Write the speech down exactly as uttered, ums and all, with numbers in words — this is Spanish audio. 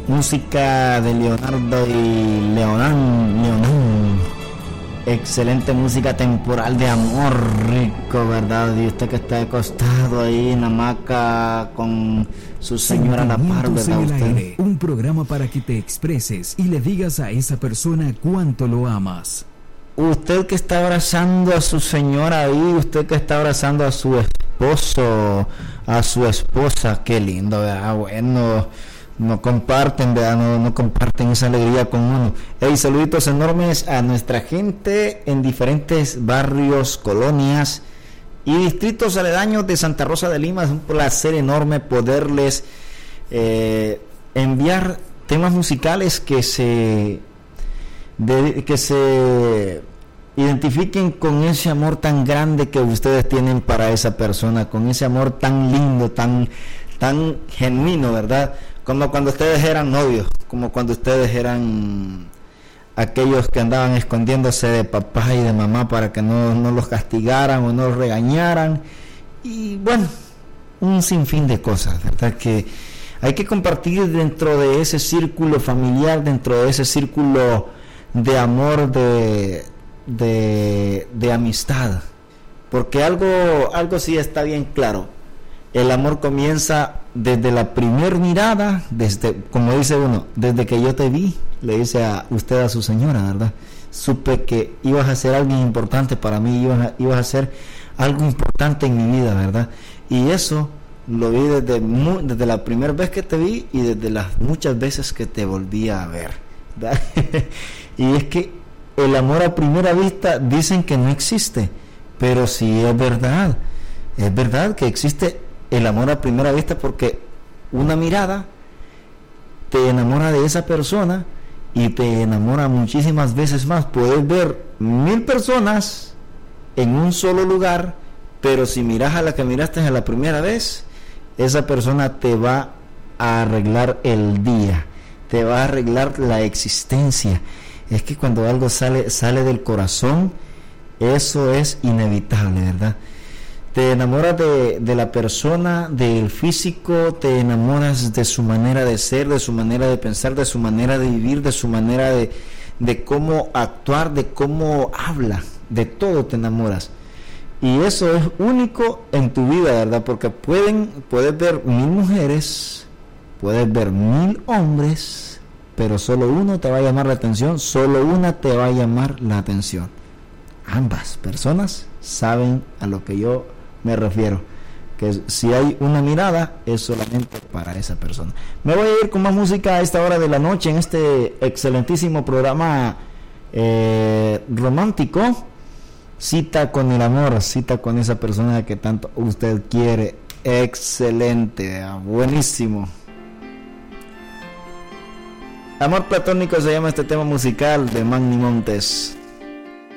música de Leonardo y Leonán, Leonán. Excelente música temporal de amor rico, ¿verdad? Y usted que está acostado ahí en la hamaca con su señora a la par, ¿verdad? En el Usted. aire, un programa para que te expreses y le digas a esa persona cuánto lo amas. Usted que está abrazando a su señora ahí, usted que está abrazando a su esposo, a su esposa, qué lindo, ¿verdad? Bueno, no comparten, ¿verdad? No, no comparten esa alegría con uno. Hey, saluditos enormes a nuestra gente en diferentes barrios, colonias y distritos aledaños de Santa Rosa de Lima. Es un placer enorme poderles eh, enviar temas musicales que se de, que se identifiquen con ese amor tan grande que ustedes tienen para esa persona, con ese amor tan lindo, tan tan genuino, ¿verdad? Como cuando ustedes eran novios, como cuando ustedes eran aquellos que andaban escondiéndose de papá y de mamá para que no, no los castigaran o no los regañaran. Y bueno, un sinfín de cosas, ¿verdad? Que hay que compartir dentro de ese círculo familiar, dentro de ese círculo de amor, de, de, de amistad. Porque algo, algo sí está bien claro. El amor comienza desde la primer mirada, desde, como dice uno, desde que yo te vi, le dice a usted a su señora, ¿verdad? Supe que ibas a ser alguien importante para mí, ibas a, ibas a ser algo importante en mi vida, ¿verdad? Y eso lo vi desde, mu- desde la primera vez que te vi y desde las muchas veces que te volví a ver, ¿verdad? Y es que el amor a primera vista dicen que no existe, pero sí es verdad, es verdad que existe el amor a primera vista, porque una mirada te enamora de esa persona y te enamora muchísimas veces más. Puedes ver mil personas en un solo lugar, pero si miras a la que miraste a la primera vez, esa persona te va a arreglar el día, te va a arreglar la existencia. Es que cuando algo sale, sale del corazón, eso es inevitable, ¿verdad? Te enamoras de, de la persona, del físico, te enamoras de su manera de ser, de su manera de pensar, de su manera de vivir, de su manera de, de cómo actuar, de cómo habla, de todo te enamoras. Y eso es único en tu vida, ¿verdad? Porque pueden, puedes ver mil mujeres, puedes ver mil hombres, pero solo uno te va a llamar la atención, solo una te va a llamar la atención. Ambas personas saben a lo que yo me refiero, que si hay una mirada es solamente para esa persona. Me voy a ir con más música a esta hora de la noche en este excelentísimo programa eh, romántico. Cita con el amor, cita con esa persona que tanto usted quiere. Excelente, buenísimo. Amor platónico se llama este tema musical de Magni Montes.